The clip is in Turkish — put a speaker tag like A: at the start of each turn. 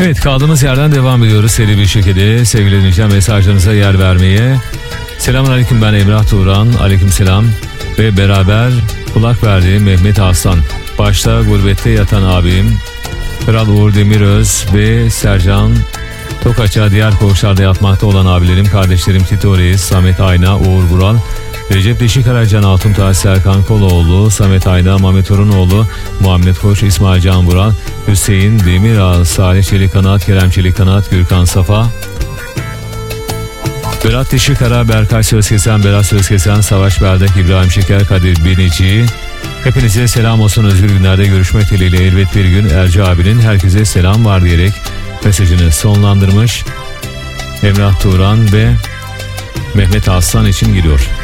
A: Evet, kaldığımız yerden devam ediyoruz seri bir şekilde. Sevgili dinleyiciler, mesajlarınıza yer vermeye. Selamünaleyküm, ben Emrah Turan. Aleykümselam. Ve beraber kulak verdiğim Mehmet Aslan. Başta gurbette yatan abim Kral Uğur Demiröz ve Sercan Tokaç'a, diğer koğuşlarda yatmakta olan abilerim, kardeşlerim Tito Reis, Samet Ayna, Uğur Vural, Recep Deşikara, Can Altuntay, Serkan Koloğlu, Samet Ayna, Mehmet Orunoğlu, Muhammed Koç, İsmail Can Vural, Hüseyin Demiral, Salih Çelikkanat, Kerem Çelikkanat, Gürkan Safa, Berat Deşikara, Berkay Sözkesen, Berat Sözkesen, Savaş Berdek, İbrahim Şeker, Kadir Binici. Hepinize selam olsun. Özgür günlerde görüşmek dileğiyle, elbet bir gün Erci abinin herkese selam var diyerek mesajını sonlandırmış. Emrah Turan ve Mehmet Aslan için giriyor.